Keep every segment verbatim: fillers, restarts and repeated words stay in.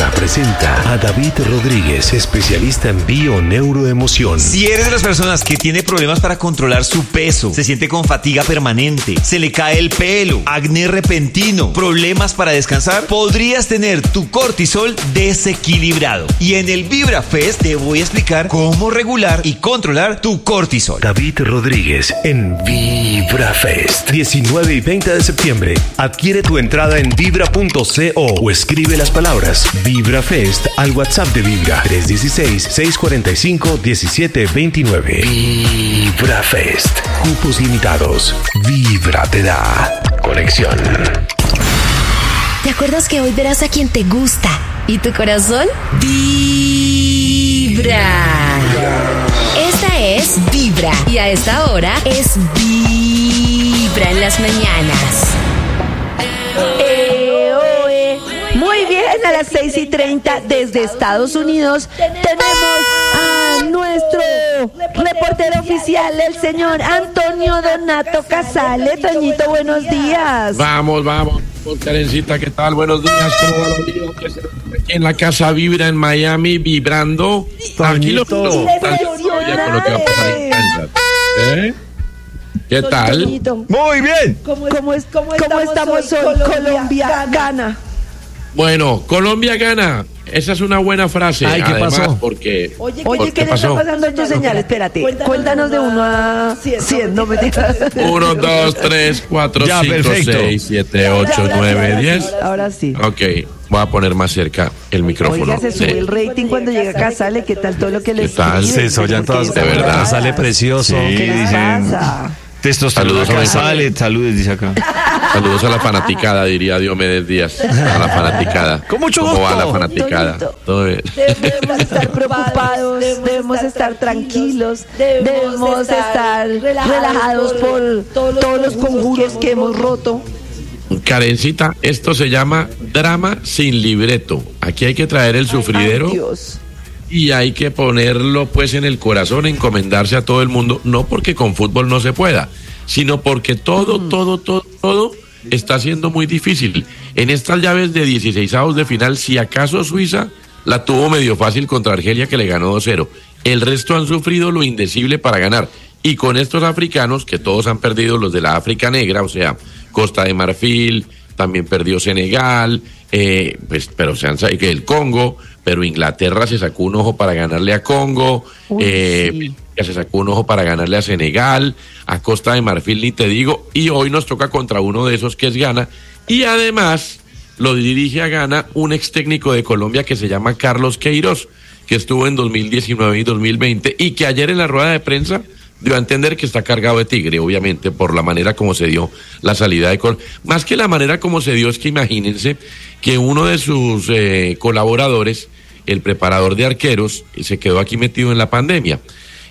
Vibra presenta a David Rodríguez, especialista en bio-neuroemoción. Si eres de las personas que tiene problemas para controlar su peso, se siente con fatiga permanente, se le cae el pelo, acné repentino, problemas para descansar, podrías tener tu cortisol desequilibrado. Y en el Vibra Fest te voy a explicar cómo regular y controlar tu cortisol. David Rodríguez en Vibra Fest, diecinueve y veinte de septiembre. Adquiere tu entrada en vibra punto co o escribe las palabras Vibra Fest al WhatsApp de Vibra tres uno seis, seis cuatro cinco, uno siete dos nueve. Vibra Fest. Cupos limitados. Vibra te da conexión. ¿Te acuerdas que hoy verás a quien te gusta y tu corazón vibra? Esta es Vibra y a esta hora es Vibra en las mañanas. Eh, oh, eh. Muy bien, a las seis y treinta desde Estados Unidos tenemos a nuestro reportero oficial, el señor Antonio Donato Casale. Toñito, buenos días. Vamos, vamos, Karencita, ¿qué tal? Buenos días, ¿cómo va los días? Aquí en la casa Vibra en Miami, vibrando. Aquí lo con lo que va a pasar en Kansas. ¿Eh? ¿Qué tal? Muy bien. ¿Cómo, cómo, es, cómo estamos, ¿Cómo estamos hoy? Colombia, Colombia gana. Bueno, Colombia gana. Esa es una buena frase. Ay, ¿qué además, pasó? Porque, Oye, ¿qué, ¿qué le está pasando en tu señal? Espérate, cuéntanos, cuéntanos de uno a cien, no me digas. uno, dos, tres, cuatro, cinco, seis, siete, ocho, nueve, diez. Ahora sí. Ok, voy a poner más cerca el micrófono. Oiga, se sube el rating cuando llega acá, sale. ¿Qué tal todo lo que le ¿Qué tal? escriben? Se oyen todas. De verdad. Sale precioso. ¿Qué Sí, les dicen. pasa? Testosterona Saludos a mi sale, saludos, dice acá. Saludos a la fanaticada, diría Diomedes Díaz. A la fanaticada. Con mucho ¿Cómo va gusto. la fanaticada? Toñito. Todo bien. Debemos estar preocupados, debemos estar tranquilos, debemos estar relajados por todos los conjuros que hemos roto. Karencita, esto se llama drama sin libreto. Aquí hay que traer el sufridero. Ay, Dios. Y hay que ponerlo pues en el corazón, encomendarse a todo el mundo, no porque con fútbol no se pueda, sino porque todo, mm. todo, todo, todo está siendo muy difícil. En estas llaves de dieciseisavos de final, si acaso Suiza la tuvo medio fácil contra Argelia, que le ganó dos cero. El resto han sufrido lo indecible para ganar. Y con estos africanos, que todos han perdido, los de la África Negra, o sea, Costa de Marfil, también perdió Senegal, eh, pues, pero se han salido el Congo, pero Inglaterra se sacó un ojo para ganarle a Congo, Uy, eh, sí. se sacó un ojo para ganarle a Senegal, a Costa de Marfil ni te digo, y hoy nos toca contra uno de esos que es Ghana, y además lo dirige a Ghana un ex técnico de Colombia que se llama Carlos Queiroz, que estuvo en dos mil diecinueve y dos mil veinte, y que ayer en la rueda de prensa dio a entender que está cargado de tigre, obviamente, por la manera como se dio la salida de Col. Más que la manera como se dio, es que imagínense que uno de sus eh, colaboradores, el preparador de arqueros, se quedó aquí metido en la pandemia.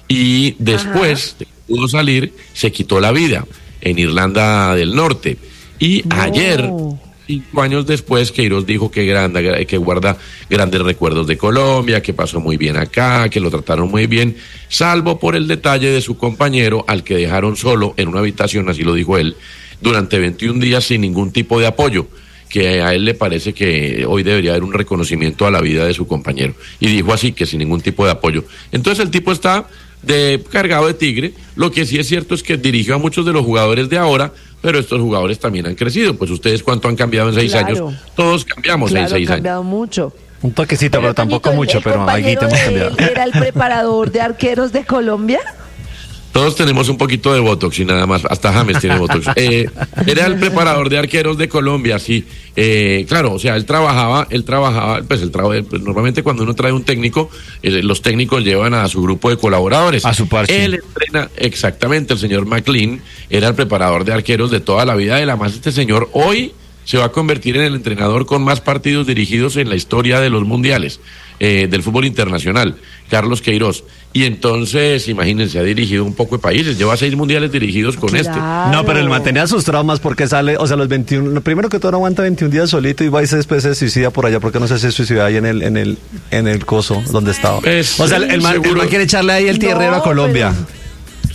Y después de que pudo salir, se quitó la vida en Irlanda del Norte. Y No. ayer, cinco años después, Queiroz dijo que, grande, que guarda grandes recuerdos de Colombia, que pasó muy bien acá, que lo trataron muy bien, salvo por el detalle de su compañero, al que dejaron solo en una habitación, así lo dijo él, durante veintiún días sin ningún tipo de apoyo, que a él le parece que hoy debería haber un reconocimiento a la vida de su compañero. Y dijo así, que sin ningún tipo de apoyo. Entonces el tipo está de cargado de tigre. Lo que sí es cierto es que dirigió a muchos de los jugadores de ahora, pero estos jugadores también han crecido. Pues ustedes cuánto han cambiado en seis Claro. años. Todos cambiamos Claro, en seis ha años. cambiado mucho. Un toquecito, pero, pero tampoco Toñito, mucho, ¿el pero aquí compañero te hemos de cambiado. él ¿Era el preparador de arqueros de Colombia? Todos tenemos un poquito de Botox y nada más, hasta James tiene Botox. Eh, era el preparador de arqueros de Colombia, sí. Eh, claro, o sea, él trabajaba, él trabajaba, pues él trabajaba, pues, normalmente cuando uno trae un técnico, eh, los técnicos llevan a su grupo de colaboradores. A su parche. Él entrena, exactamente, el señor McLean era el preparador de arqueros de toda la vida de la más. Este señor hoy se va a convertir en el entrenador con más partidos dirigidos en la historia de los mundiales, eh, del fútbol internacional, Carlos Queiroz. Y entonces, imagínense, ha dirigido un poco de países, lleva seis mundiales dirigidos con Claro. este. No, pero él mantenía sus traumas porque sale, o sea, los veintiuno, lo primero que todo no aguanta veintiún días solito y va y se después se suicida por allá, porque no se suicida ahí en el, en el, en el coso donde estaba. Pues, o sea, el, el man, el seguro. man quiere echarle ahí el tierrero No, a Colombia. pero-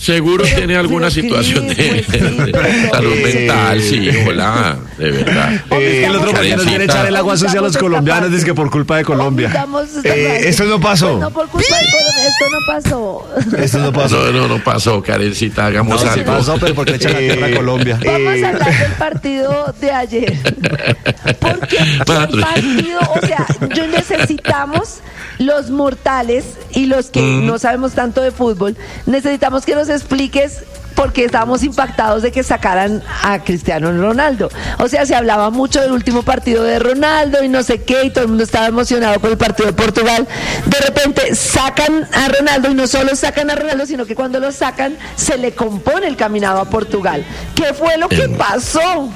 Seguro Pero- tiene alguna pero situación Cris, de, pues sí, de pero- salud Eh, mental, sí, hola, de verdad. Eh, el otro porque nos quiere echar el agua sucia a los colombianos, dice que por culpa de Colombia. Omitamos esta Eh, parte. esto no pasó. Pues no por culpa de Colombia, esto no pasó. Esto no pasó. No, no, no pasó, Karencita, hagamos No, sí algo. pasó, pero porque echan la tierra a Colombia. Vamos a hablar del partido de ayer. Porque Madre. el partido, o sea, yo necesitamos los mortales y los que Mm. no sabemos tanto de fútbol, necesitamos que nos expliques porque estábamos impactados de que sacaran a Cristiano Ronaldo. O sea, se hablaba mucho del último partido de Ronaldo y no sé qué, y todo el mundo estaba emocionado con el partido de Portugal. De repente sacan a Ronaldo y no solo sacan a Ronaldo, sino que cuando lo sacan se le compone el caminado a Portugal. ¿Qué fue lo que Eh. pasó?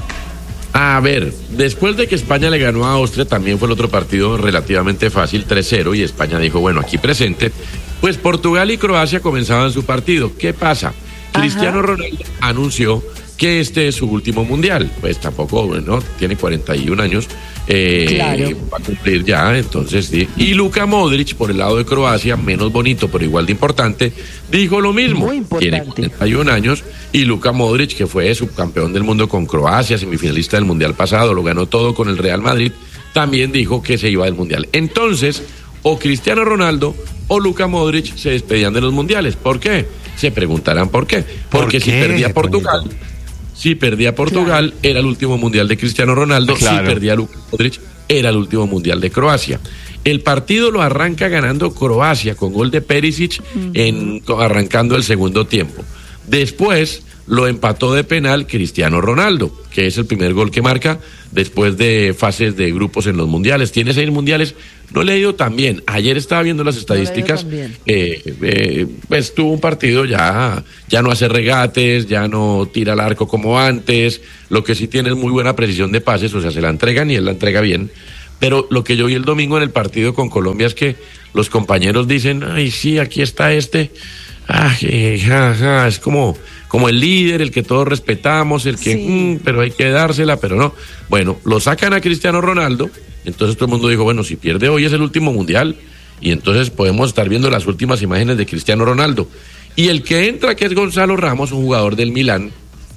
A ver, después de que España le ganó a Austria, también fue el otro partido relativamente fácil, tres cero, y España dijo, bueno, aquí presente, pues Portugal y Croacia comenzaban su partido. ¿Qué pasa? Ajá. Cristiano Ronaldo anunció que este es su último mundial. Pues tampoco, bueno, tiene cuarenta y un años, eh, Claro. va a cumplir ya, entonces sí. Y Luka Modric, por el lado de Croacia, menos bonito, pero igual de importante, dijo lo mismo. Muy importante. Tiene cuarenta y un años, y Luka Modric, que fue subcampeón del mundo con Croacia, semifinalista del mundial pasado, lo ganó todo con el Real Madrid, también dijo que se iba del mundial. Entonces, o Cristiano Ronaldo o Luka Modric se despedían de los mundiales. ¿Por qué? Se preguntarán por qué. Porque si qué, perdía Portugal, Toñito? si perdía Portugal, era el último mundial de Cristiano Ronaldo. Claro. Si perdía Luka Modric, era el último mundial de Croacia. El partido lo arranca ganando Croacia con gol de Perisic en, arrancando el segundo tiempo. Después lo empató de penal Cristiano Ronaldo, que es el primer gol que marca después de fases de grupos en los mundiales. Tiene seis mundiales, no le ha ido tan bien. Ayer estaba viendo las le ha ido estadísticas, tan bien. eh, eh, pues tuvo un partido ya, ya no hace regates, ya no tira al arco como antes, lo que sí tiene es muy buena precisión de pases, o sea, se la entregan y él la entrega bien. Pero lo que yo vi el domingo en el partido con Colombia es que los compañeros dicen, ay, sí, aquí está este, ah, je, ja, ja, es como, como el líder, el que todos respetamos, el que, Sí. mm, pero hay que dársela, pero no. Bueno, lo sacan a Cristiano Ronaldo, entonces todo el mundo dijo, bueno, si pierde hoy es el último mundial, y entonces podemos estar viendo las últimas imágenes de Cristiano Ronaldo. Y el que entra, que es Gonzalo Ramos, un jugador del Milán,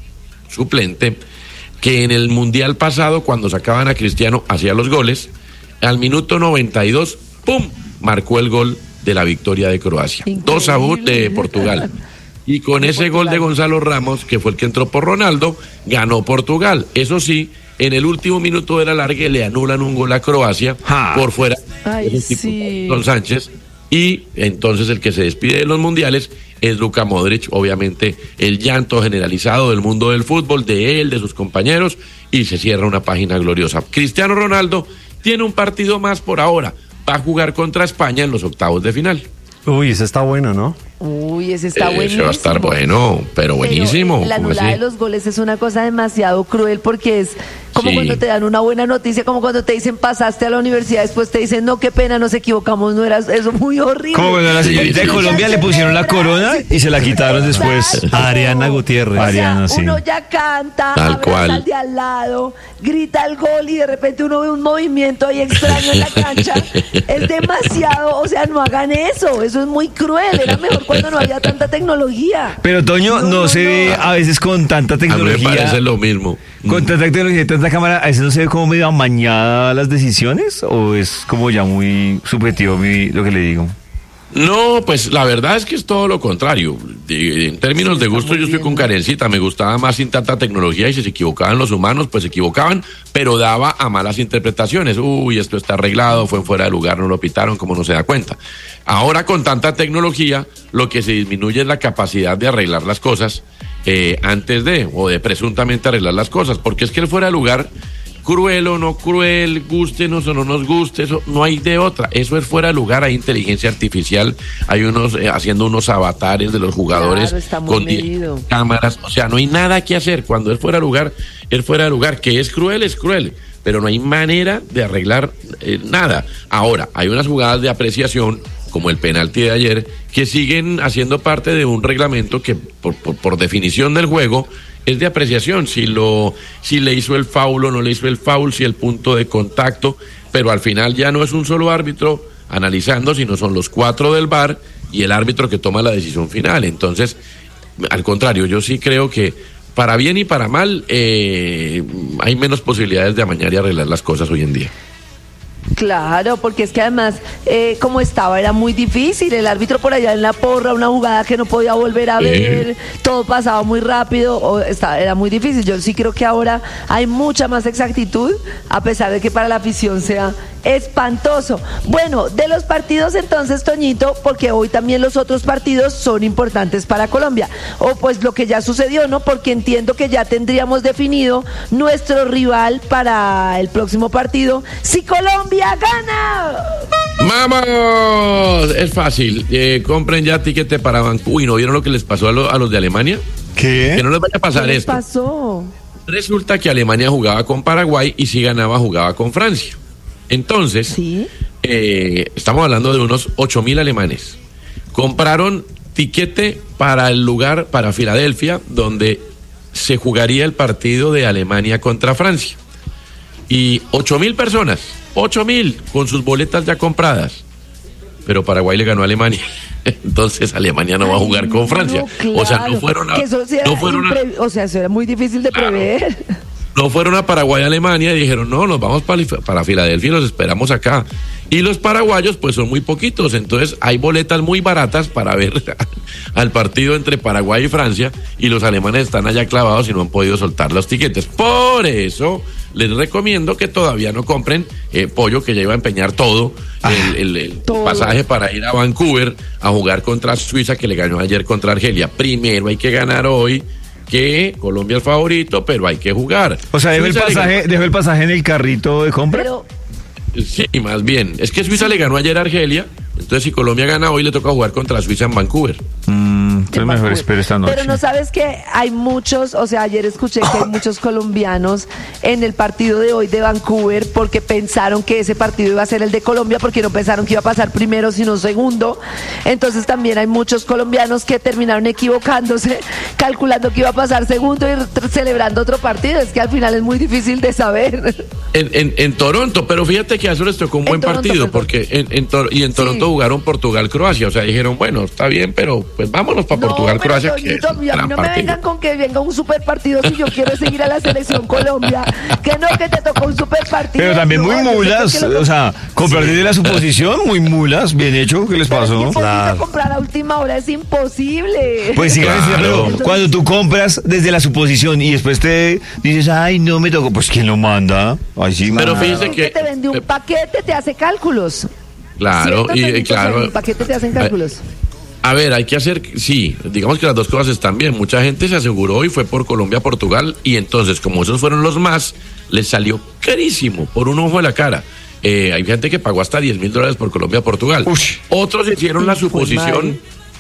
suplente, que en el mundial pasado, cuando sacaban a Cristiano, hacía los goles, al minuto noventa y dos, ¡pum!, marcó el gol de la victoria de Croacia. Increíble. dos a uno de Portugal. Y con ese gol de Gonzalo Ramos, que fue el que entró por Ronaldo, ganó Portugal. Eso sí, en el último minuto de la largue le anulan un gol a Croacia Ja. por fuera. Ay, Ese tipo, sí. Don Sánchez. Y entonces el que se despide de los mundiales es Luka Modric, obviamente el llanto generalizado del mundo del fútbol, de él, de sus compañeros, y se cierra una página gloriosa. Cristiano Ronaldo tiene un partido más por ahora, va a jugar contra España en los octavos de final. Uy, esa está buena, ¿no? Uy, ese está Eh, buenísimo. Ese va a estar bueno, pero buenísimo. Pero la ¿cómo anulada así? de los goles es una cosa demasiado cruel porque es como Sí. cuando te dan una buena noticia, como cuando te dicen pasaste a la universidad, después te dicen no, qué pena, nos equivocamos, no eras, eso es muy horrible. Como cuando a la señorita de Colombia le pusieron la corona y se la quitaron después. Exacto. Ariana Gutiérrez. O sea, Ariana, sí. uno ya canta, Tal abraza cual. al de al lado, grita el gol y de repente uno ve un movimiento ahí extraño en la cancha. Es demasiado, o sea, no hagan eso, eso es muy cruel. Era mejor cuando no había tanta tecnología. Pero Toño, no, No, no, se no. ve a veces con tanta A mí me tecnología. parece lo mismo. Con tanta tecnología y tanta cámara, ¿a veces no se ve como medio amañada las decisiones? ¿O es como ya muy subjetivo mi- lo que le digo? No, pues la verdad es que es todo lo contrario. De- en términos de gusto, yo estoy con Karencita. Me gustaba más sin tanta tecnología y si se equivocaban los humanos, pues se equivocaban, pero daba a malas interpretaciones. Uy, esto está arreglado, fue en fuera de lugar, no lo pitaron, como no se da cuenta. Ahora con tanta tecnología, lo que se disminuye es la capacidad de arreglar las cosas eh, antes de, o de presuntamente arreglar las cosas, porque es que el fuera de lugar, cruel o no cruel, gustenos o no nos guste, eso no hay de otra, eso es fuera de lugar, hay inteligencia artificial, hay unos eh, haciendo unos avatares de los jugadores Claro, está muy con diez medido. cámaras, o sea, no hay nada que hacer, cuando es fuera de lugar, es fuera de lugar, que es cruel, es cruel, pero no hay manera de arreglar eh, nada. Ahora, hay unas jugadas de apreciación, como el penalti de ayer, que siguen haciendo parte de un reglamento que por, por, por definición del juego es de apreciación, si lo si le hizo el foul o no le hizo el foul, si el punto de contacto, pero al final ya no es un solo árbitro analizando, sino son los cuatro del V A R y el árbitro que toma la decisión final. Entonces, al contrario, yo sí creo que para bien y para mal eh, hay menos posibilidades de amañar y arreglar las cosas hoy en día. Claro, porque es que además, eh, como estaba, era muy difícil. El árbitro por allá en la porra, una jugada que no podía volver a ver, eh. todo pasaba muy rápido, o estaba, era muy difícil. Yo sí creo que ahora hay mucha más exactitud, a pesar de que para la afición sea espantoso. Bueno, de los partidos entonces, Toñito, porque hoy también los otros partidos son importantes para Colombia, o pues lo que ya sucedió, ¿no? Porque entiendo que ya tendríamos definido nuestro rival para el próximo partido. Si Colombia gana, ¡vamos! Es fácil, eh, compren ya tiquete para Vancouver. Uy, ¿no vieron lo que les pasó a, lo, a los de Alemania? ¿Qué? Que no les vaya a pasar ¿qué les esto. pasó? Resulta que Alemania jugaba con Paraguay y si ganaba jugaba con Francia. Entonces, ¿sí? eh, estamos hablando de unos ocho mil alemanes. Compraron tiquete para el lugar, para Filadelfia, donde se jugaría el partido de Alemania contra Francia. Y ocho mil personas, ocho mil con sus boletas ya compradas. Pero Paraguay le ganó a Alemania. Entonces Alemania no va a jugar con Francia. No, claro, o sea, no fueron a... que eso sea no fueron a impre... O sea, eso era muy difícil de claro. prever. No fueron a Paraguay, Alemania y dijeron, no, nos vamos para, para Filadelfia y los esperamos acá. Y los paraguayos pues son muy poquitos, entonces hay boletas muy baratas para ver al partido entre Paraguay y Francia y los alemanes están allá clavados y no han podido soltar los tiquetes. Por eso les recomiendo que todavía no compren eh, pollo, que ya iba a empeñar todo, el, el, el todo. pasaje para ir a Vancouver a jugar contra Suiza, que le ganó ayer contra Argelia. Primero hay que ganar hoy, que Colombia es favorito, pero hay que jugar. O sea, dejó el pasaje, dejó el pasaje en el carrito de compra. Pero... sí, más bien. Es que Suiza le ganó ayer a Argelia, entonces si Colombia gana hoy le toca jugar contra Suiza en Vancouver. Mm, entonces mejor espero esta noche. Pero no sabes que hay muchos, o sea, ayer escuché que hay muchos colombianos en el partido de hoy de Vancouver porque pensaron que ese partido iba a ser el de Colombia, porque no pensaron que iba a pasar primero sino segundo. Entonces también hay muchos colombianos que terminaron equivocándose, calculando que iba a pasar segundo y t- celebrando otro partido. Es que al final es muy difícil de saber. En, en, en Toronto, pero fíjate que a eso les tocó un en buen Toronto, partido, perdón. porque en, en Tor- y en Toronto sí. jugaron Portugal-Croacia, o sea, dijeron, bueno, está bien, pero pues vámonos para no, Portugal-Croacia. Que a mí no me vengan con que venga un super partido si yo quiero seguir a la selección Colombia, que no, que te tocó un super partido. Pero también no, muy mulas, lo... o sea, comprar desde sí. la suposición, muy mulas, bien hecho, ¿qué les pasó? Es claro. comprar a última hora es imposible. Pues sí, claro. Pero cuando tú compras desde la suposición y después te dices, ay, no me tocó, pues ¿quién lo manda? Ay, sí, pero man. fíjese que... que te vende un paquete, te hace cálculos. Claro, y, y claro... El paquete te hacen cálculos. A ver, hay que hacer, sí, digamos que las dos cosas están bien. Mucha gente se aseguró y fue por Colombia-Portugal y entonces, como esos fueron los más, les salió carísimo, por un ojo de la cara. Eh, hay gente que pagó hasta diez mil dólares por Colombia-Portugal. Otros hicieron la suposición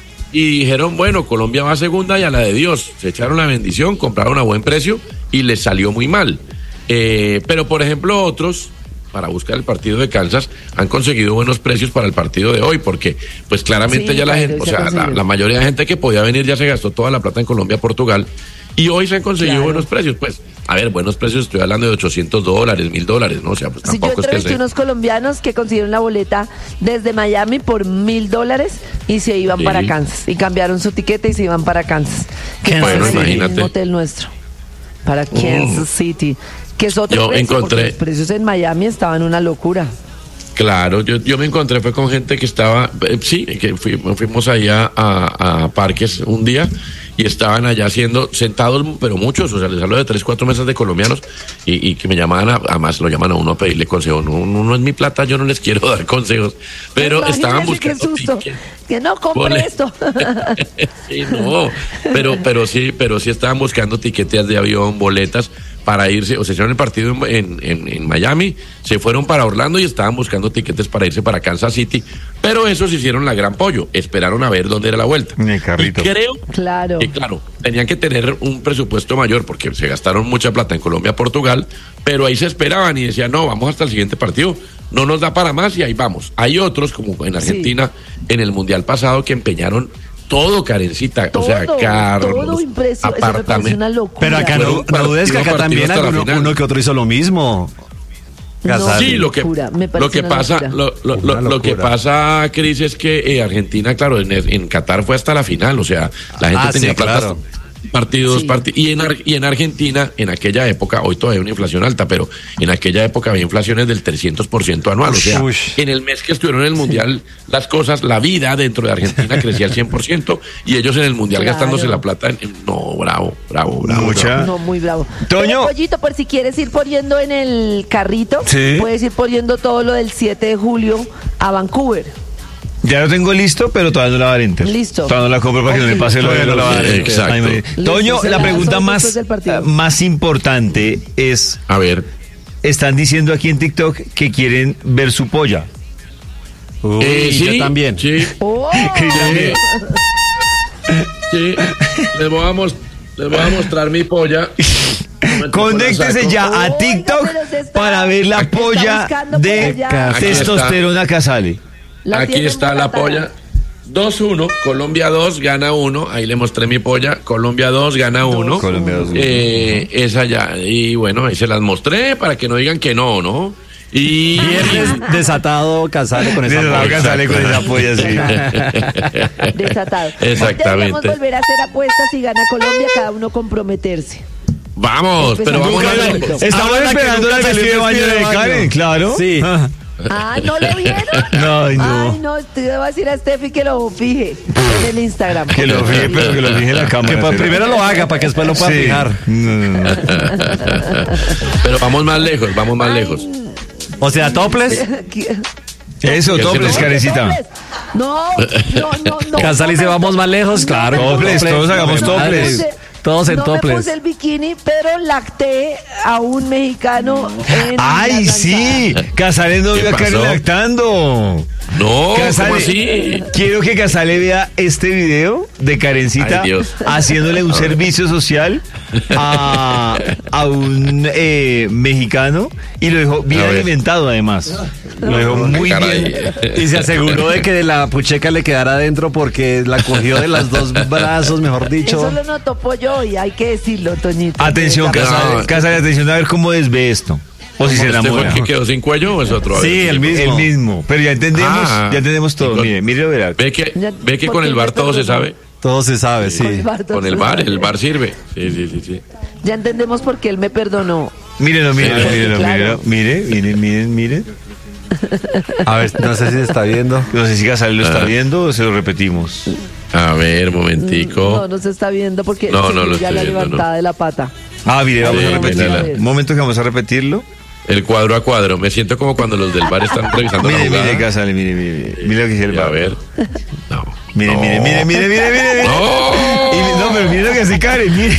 y dijeron, bueno, Colombia va a segunda y a la de Dios. Se echaron la bendición, compraron a buen precio y les salió muy mal. Eh, pero, por ejemplo, otros... para buscar el partido de Kansas, han conseguido buenos precios para el partido de hoy, porque pues claramente sí, ya la gente, o sea, la, la mayoría de gente que podía venir ya se gastó toda la plata en Colombia, Portugal, y hoy se han conseguido claro. buenos precios, pues, a ver, buenos precios, estoy hablando de ochocientos dólares, mil dólares, ¿no? O sea, pues sí, tampoco yo es que entrevisté unos colombianos que consiguieron la boleta desde Miami por mil dólares y se iban sí. para Kansas, y cambiaron su tiquete y se iban para Kansas, que bueno, es imagínate. el hotel nuestro, para Kansas uh. City. Que es otro yo precio, encontré los precios en Miami estaban una locura. Claro, yo, yo me encontré fue con gente que estaba, eh, sí, que fui, fuimos allá a, a Parques un día y estaban allá haciendo, sentados, pero muchos, o sea, les hablo de tres, cuatro mesas de colombianos y, y que me llamaban, a, además lo llaman a uno a pedirle consejos, no, no, no es mi plata, yo no les quiero dar consejos, pero Imagínese estaban buscando susto, tickets. Que no compre Pone. esto. Sí, no, pero, pero sí, pero sí estaban buscando tiquetes de avión, boletas para irse, o sea, hicieron el partido en, en, en Miami, se fueron para Orlando y estaban buscando tiquetes para irse para Kansas City, pero esos hicieron la gran pollo, esperaron a ver dónde era la vuelta. Mi carrito. Y creo claro. que, claro, tenían que tener un presupuesto mayor porque se gastaron mucha plata en Colombia, Portugal, pero ahí se esperaban y decían, no, vamos hasta el siguiente partido, no nos da para más y ahí vamos. Hay otros, como en Argentina, sí. en el Mundial pasado, que empeñaron todo, Karencita, todo, o sea, carros, todo apartamentos. Una locura. Pero acá no, no dudes que acá también alguno, uno que otro hizo lo mismo. Casale. Sí, lo que, Locura, me parece lo que una pasa, locura. lo, lo- Una lo- lo que locura. pasa, Cris, es que eh, Argentina, claro, en, en Qatar fue hasta la final, o sea, la gente Ah, tenía sí, plata claro. hasta partidos, Sí. parti- y en Ar- y en Argentina, en aquella época, hoy todavía hay una inflación alta, pero en aquella época había inflaciones del trescientos por ciento anual, o sea, Uy. en el mes que estuvieron en el Mundial, las cosas, la vida dentro de Argentina crecía al cien por ciento, y ellos en el Mundial Claro. gastándose la plata, en, en- no, bravo, bravo, bravo. Mucha. bravo. No, muy bravo. Toño. Pero, Pollito, por si quieres ir poniendo en el carrito, Sí. puedes ir poniendo todo lo del siete de julio a Vancouver. Ya lo tengo listo, pero todavía no la va a dar Enter. Listo. Todavía no la compro para que no me Ok. pase lo de Todavía no la va a dar Enter. Exacto. Ay, María. Listo, Toño, se la la pregunta lanzo más, después del partido. eh, más importante es, A ver, están diciendo aquí en TikTok que quieren ver su polla. Uy, eh, sí, yo también. sí. ¡Oh! Sí. Sí, les voy a, mos- les voy a mostrar mi polla. Conéctese ya a Oiga, TikTok pero se está- para ver la está polla buscando por de allá. Aquí está. testosterona Casale. La Aquí tiene está la embolatada. polla. dos uno, Colombia dos, gana uno. Ahí le mostré mi polla. Colombia dos, gana uno. Colombia dos, Eh, esa ya. Y bueno, ahí se las mostré para que no digan que no, ¿no? Y. Viernes desatado, Casale con esa Desatado polla. Casale con esa polla, sí. Desatado. Exactamente. Deberíamos volver a hacer apuestas y gana Colombia, cada uno comprometerse. Vamos, pero vamos a Nunca ver. lo- Estamos Ah, la que esperando nunca la salió vestido de baño vestido de de baño. Karen, claro. Sí. Ah. Ah, ¿no lo vieron? No, ay, no. Ay, no, te debo decir a Steffi que lo fije en el Instagram. Que lo fije, pero que lo fije en la cámara. Que pa- ¿será? primero lo haga para que después lo pueda Sí. fijar. No, no, no. Pero vamos más lejos, vamos más lejos. O sea, toples. Eso, ¿Qué toples, hacemos? Karencita. No, no, no, no. Casale dice, vamos más lejos, claro. Toples, todos hagamos No, toples. madre, Todos en no toples. me puse el bikini, pero lacté a un mexicano en ¡Ay, la sí! Casale no ¿Qué vio a Karen pasó? lactando. No, Casale, ¿cómo así? quiero que Casale vea este video de Karencita Ay, Dios. haciéndole un servicio social a, a un eh, mexicano y lo dejó bien A ver. alimentado además. Lo dejó muy Caray. bien. Y se aseguró de que la pucheca le quedara adentro porque la cogió de los dos brazos, mejor dicho. Eso lo notó Pollo y hay que decirlo, Toñito. Atención, De verdad. Casale, No. Casale, atención a ver cómo desve esto. O si se ¿Este fue enamora. el que quedó sin cuello o es otro? A ver, Sí, el digo. mismo. El mismo. Pero ya entendemos, Ah. ya entendemos todo. Y con- Mire, mire, verá. Ve que, Ya, ve que ¿por con qué el me bar todo se perdonó? sabe. Todo se sabe, sí. Con el bar, Con el bar, el bar sirve. Sí, sí, sí, sí. Ya entendemos por qué él me perdonó. Mírenlo, mírenlo, Sí, mírenlo, claro. mírenlo. Mire, miren, miren, miren. A ver, no sé si se está viendo. No sé si Casale lo está Ah. viendo o se lo repetimos. A ver, momentico. No, no se está viendo porque No, se no vio lo ya estoy la viendo, levantada no. de la pata. Ah, mire, vamos Sí, a repetirlo. mírala. Un momento que vamos a repetirlo. El cuadro a cuadro. Me siento como cuando los del bar están revisando la Mire, jugada. mire, Casale, mire, mire. Mire lo que dice el Y a bar. ver. No. Mire, no. mire, mire, mire, mire, mire, mire. No. Y- no, pero mire lo que hace Karen, mire.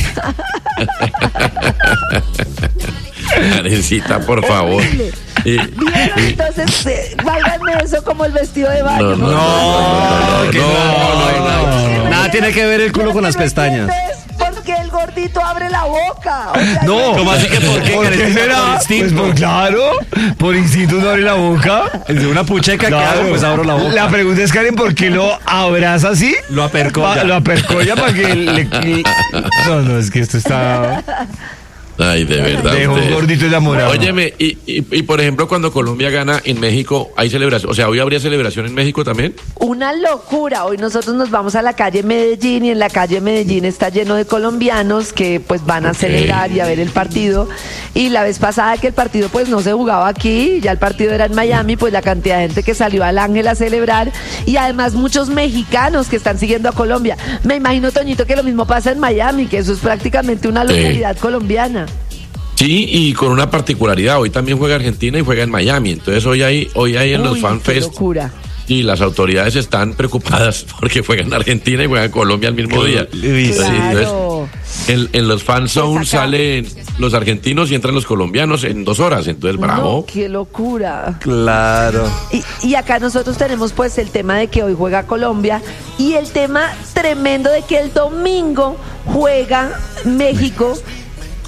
Karencita, por favor. Horrible. Y- Bien, entonces, eh, válganme eso como el vestido de baño. No, no, no, no, no, que no, no, no, no. Nada tiene que ver el culo Lo con que las no pestañas. entiendo es ¿Por qué el gordito abre la boca? O sea, No, ¿Cómo así que por qué, ¿Por qué Karencita? será? Por instinto. Pues por claro, por instinto no abre la boca. De una pucheca que hago, pues abro la boca. La pregunta es, Karen, ¿por qué lo abraza así? Lo apercolla. Pa- lo apercolla para que le, le- No, no, es que esto está... Ay, de verdad. Dejo un ustedes. gordito enamorado. Óyeme, y, y, y por ejemplo, cuando Colombia gana en México, ¿hay celebración? O sea, ¿hoy habría celebración en México también? Una locura. Hoy nosotros nos vamos a la calle Medellín y en la calle Medellín está lleno de colombianos que pues van a Ok. celebrar y a ver el partido. Y la vez pasada que el partido pues no se jugaba aquí, ya el partido era en Miami, pues la cantidad de gente que salió al Ángel a celebrar y además muchos mexicanos que están siguiendo a Colombia. Me imagino, Toñito, que lo mismo pasa en Miami, que eso es prácticamente una Sí. localidad colombiana. Sí, y con una particularidad. Hoy también juega Argentina y juega en Miami. Entonces hoy hay, hoy hay en los Uy, Fan qué Fest. locura. Y las autoridades están preocupadas porque juegan Argentina y juegan Colombia al mismo día. Uy, sí. Claro. En, en los fan zones acá. salen los argentinos y entran los colombianos en dos horas. Entonces, bravo. No, qué locura. Claro. Y, y acá nosotros tenemos pues el tema de que hoy juega Colombia y el tema tremendo de que el domingo juega México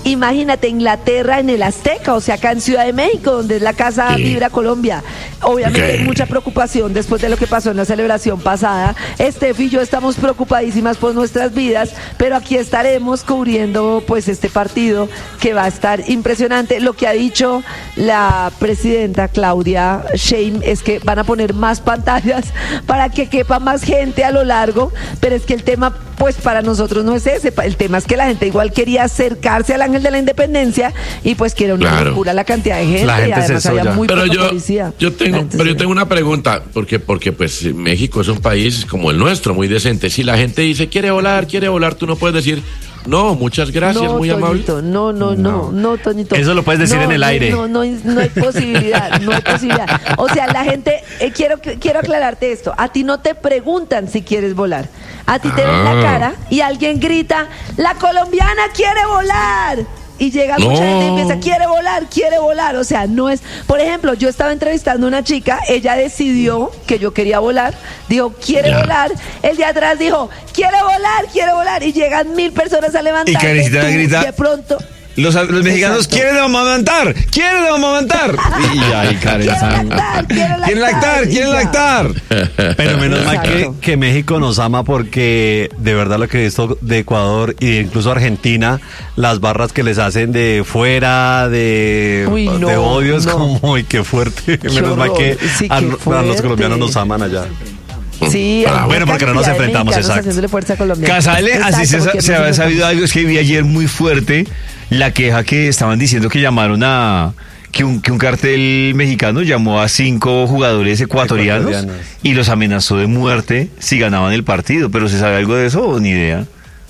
imagínate, Inglaterra en el Azteca, o sea, acá en Ciudad de México, donde es la casa Sí. Vibra Colombia. Obviamente Ok. hay mucha preocupación después de lo que pasó en la celebración pasada. Steph y yo estamos preocupadísimas por nuestras vidas, pero aquí estaremos cubriendo pues este partido que va a estar impresionante. Lo que ha dicho la presidenta Claudia Sheinbaum es que van a poner más pantallas para que quepa más gente a lo largo, pero es que el tema pues para nosotros no es ese, el tema es que la gente igual quería acercarse al Ángel de la Independencia y pues que era una Claro. locura la cantidad de gente, La gente y además se había soya. muy Pero poca yo, policía. yo La tengo, gente pero yo se- tengo una pregunta, porque, porque pues México es un país como el nuestro, muy decente. Si la gente dice quiere volar, quiere volar, tú no puedes decir no, muchas gracias, no, muy amable. Toñito, no, no, no, no, Toñito. Eso lo puedes decir No, en el no, aire. No, no, hay- no hay posibilidad, no hay posibilidad. O sea, la gente, eh, quiero, quiero aclararte esto, a ti no te preguntan si quieres volar. A ti te ven la Ah. cara y alguien grita, la colombiana quiere volar. Y llega mucha No. gente y empieza, quiere volar, quiere volar. O sea, no es... Por ejemplo, yo estaba entrevistando a una chica, ella decidió que yo quería volar, dijo, quiere Ya. volar. El de atrás dijo, quiere volar, quiere volar. Y llegan mil personas a levantar. Y Karencita grita, De pronto... Los, los mexicanos Exacto. quieren amamantar, quieren amamantar. Y, y ahí, Karen. Quiero lactar, quiero Quieren lactar, lactar, quieren y ya. lactar. Pero menos mal que, Exacto. que México nos ama porque de verdad lo que he visto de Ecuador y incluso Argentina, las barras que les hacen de fuera, de, Uy, no, de odio, es no. como, uy, qué fuerte. Menos mal horror. que Sí, a, qué a los fuerte. colombianos nos aman allá. Sí, Ah, hay bueno, una porque no nos cantidad de enfrentamos, mexicanos exacto. haciéndole fuerza a Colombia. Casale, así Exacto, se, porque se nos había enfrentamos. sabido algo, es que vi ayer muy fuerte la queja que estaban diciendo que llamaron a... Que un, que un cartel mexicano llamó a cinco jugadores ecuatorianos, Ecuatorianos. y los amenazó de muerte si ganaban el partido. ¿Pero se sabe algo de eso o ni idea?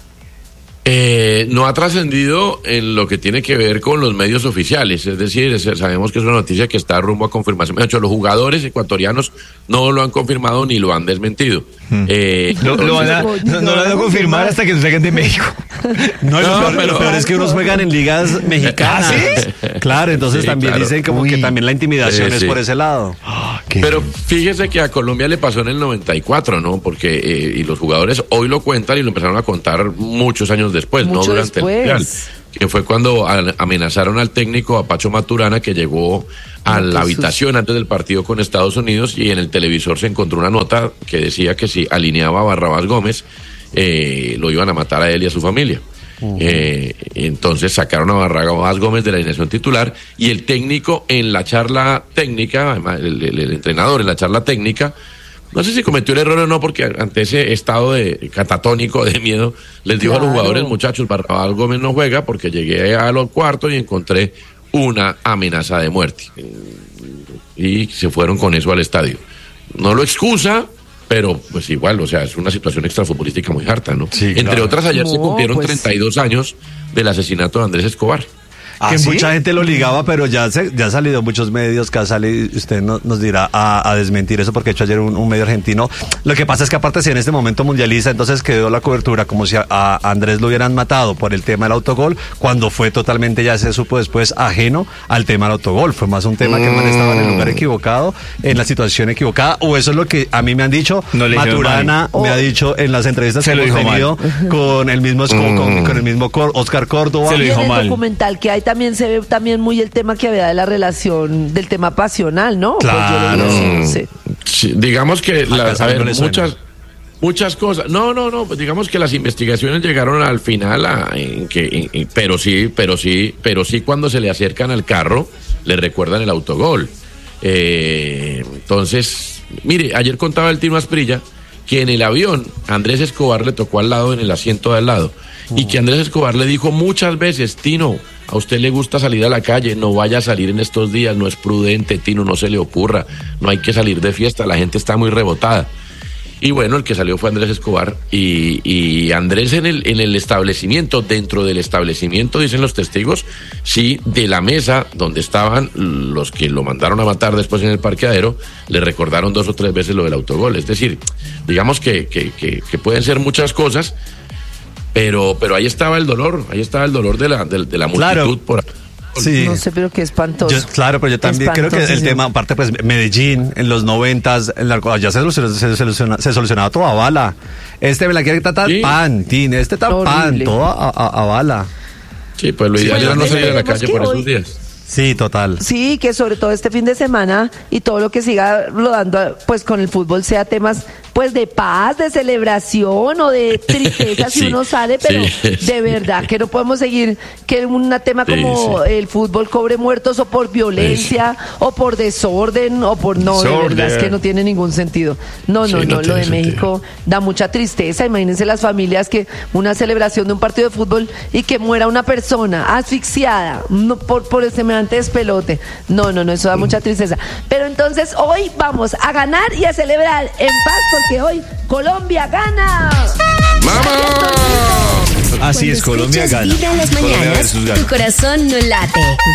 Eh, no ha trascendido en lo que tiene que ver con los medios oficiales, es decir, es- sabemos que es una noticia que está rumbo a confirmación. De hecho, los jugadores ecuatorianos no lo han confirmado ni lo han desmentido. Eh, Lo, lo van a- Entonces, no, no lo van a confirmar hasta que nos saquen de México. No, y lo, No, peor, pero- lo peor es que unos juegan en ligas mexicanas. ¿Ah, sí? Claro, entonces Sí, también claro. dicen como Uy. que también la intimidación Sí, es sí. por ese lado. Pero fíjese que a Colombia le pasó en el noventa y cuatro, ¿no? Porque eh, y los jugadores hoy lo cuentan y lo empezaron a contar muchos años después, Mucho no durante después. el Mundial. Que fue cuando a- amenazaron al técnico, a Pacho Maturana, que llegó a No, la qué habitación antes del partido con Estados Unidos y en el televisor se encontró una nota que decía que si alineaba a Barrabás Gómez, eh, lo iban a matar a él y a su familia. Eh, entonces sacaron a Barrabás Gómez de la alineación titular y el técnico en la charla técnica, además, el, el- el entrenador en la charla técnica, no sé si cometió el error o no, porque ante ese estado de catatónico de miedo, les dijo a los Claro. jugadores, muchachos, Barrabás Gómez no juega porque llegué a los cuartos y encontré una amenaza de muerte. Y se fueron con eso al estadio. No lo excusa, pero pues igual, o sea, es una situación extrafutbolística muy harta, ¿no? Sí, Entre claro. otras, ayer se No, cumplieron pues- treinta y dos años del asesinato de Andrés Escobar. Que ¿Ah, sí? mucha gente lo ligaba, pero ya se, ya ha salido muchos medios que ha salido, usted no- nos dirá a, a desmentir eso, porque ha hecho ayer un, un medio argentino. Lo que pasa es que aparte si en este momento mundializa, entonces quedó la cobertura como si a, a Andrés lo hubieran matado por el tema del autogol, cuando fue totalmente, ya se supo después, ajeno al tema del autogol. Fue más un tema que el man estaba en el lugar equivocado, en la situación equivocada, o eso es lo que a mí me han dicho. No le dijeron Maturana mal. me Oh. ha dicho en las entrevistas Se que lo hemos dijo mal. tenido con el mismo, con, con- con el mismo Cor- Oscar Córdoba. Se lo Y dijo en el mal. documental que hay también se ve también muy el tema que había de la relación, del tema pasional, ¿no? Pues yo Claro. lo vi así, sí. Sí, digamos que la- Casale a ver, no le suena. muchas muchas cosas. No, no, no, pues digamos que las investigaciones llegaron al final a, en que en- en- pero sí, pero sí, pero sí cuando se le acercan al carro le recuerdan el autogol. Eh, entonces, mire, ayer contaba el Tino Asprilla que en el avión Andrés Escobar le tocó al lado en el asiento de al lado y que Andrés Escobar le dijo muchas veces, Tino, a usted le gusta salir a la calle, no vaya a salir en estos días, no es prudente, Tino, no se le ocurra, no hay que salir de fiesta, la gente está muy rebotada. Y bueno, el que salió fue Andrés Escobar y, y Andrés en el, en el establecimiento, dentro del establecimiento, dicen los testigos, sí, de la mesa donde estaban los que lo mandaron a matar después en el parqueadero, le recordaron dos o tres veces lo del autogol. Es decir, digamos que, que, que, que pueden ser muchas cosas, pero, pero ahí estaba el dolor, ahí estaba el dolor de la, de, de la multitud Claro. por Sí. No sé, pero qué espantoso. Yo- claro, pero yo también creo que el Espantosísimo. tema, aparte, pues Medellín en los noventas, en la- ya se solucionó, se, soluciona- se solucionaba todo a bala. Este me la quiere tratar Sí. pan, tin, este tan pan, Horrible. todo a, a- a bala. Sí, pues lo ideal bueno, era no salir a la esperemos calle que por esos hoy- días. Sí, total. Sí, que sobre todo este fin de semana y todo lo que siga rodando pues con el fútbol sea temas pues de paz, de celebración o de tristeza si Sí, uno sale, pero sí, de verdad que no podemos seguir que un tema Sí, como sí. el fútbol cobre muertos o por violencia o por desorden o por no, de verdad es Desorden. que no tiene ningún sentido. No, no, Sí, no, no lo tiene de sentido. México da mucha tristeza. Imagínense las familias que una celebración de un partido de fútbol y que muera una persona asfixiada no, por, por semejante despelote. No, no, no, eso da mucha tristeza. Pero entonces hoy vamos a ganar y a celebrar en paz porque hoy Colombia gana. ¡Vamos! Así es, Cuando Colombia escuchas gana. Vibra en las Colombia mañanas, versus tu Ghana. corazón no late,